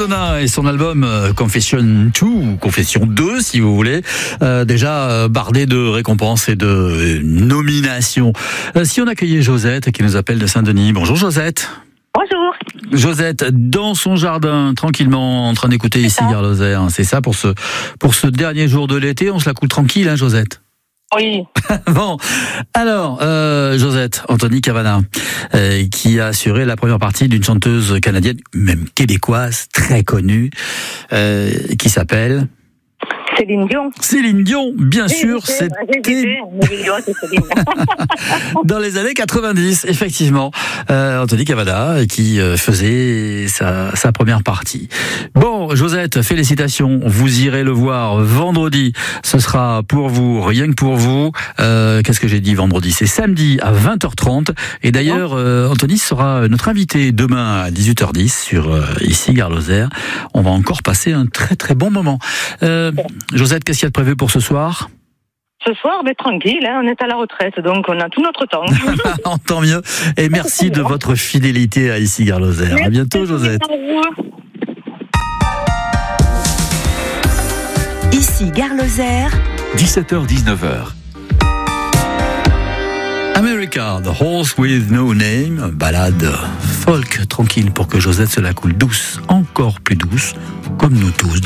Madonna et son album Confession 2 ou Confession 2 si vous voulez, déjà bardé de récompenses et de nominations. Si on accueillait Josette qui nous appelle de Saint-Denis. Bonjour Josette. Bonjour. Josette, dans son jardin, tranquillement, en train d'écouter ici Gare Lozère. C'est ça pour ce dernier jour de l'été, on se la coule tranquille, hein, Josette? Oui. Bon, alors, Josette, Anthony Cavana, qui a assuré la première partie d'une chanteuse canadienne, même québécoise, très connue, qui s'appelle... Céline Dion. Céline Dion, bien sûr, c'était dans les années 90, effectivement. Anthony Cavada qui faisait sa première partie. Bon, Josette, félicitations. Vous irez le voir vendredi. Ce sera pour vous, rien que pour vous. Qu'est-ce que j'ai dit vendredi? C'est samedi à 20h30. Et d'ailleurs, Anthony sera notre invité demain à 18h10 sur ici, Gare Lozère. On va encore passer un très très bon moment. Josette, qu'est-ce qu'il y a de prévu pour ce soir? Ce soir, tranquille, hein, on est à la retraite, donc on a tout notre temps. Tant mieux. Et merci de votre fidélité à ici, Gare Lozère. À bientôt, Josette. Ici, Gare Lozère. 17h-19h. America, The Horse with No Name, balade folk tranquille pour que Josette se la coule douce, encore plus douce, comme nous tous.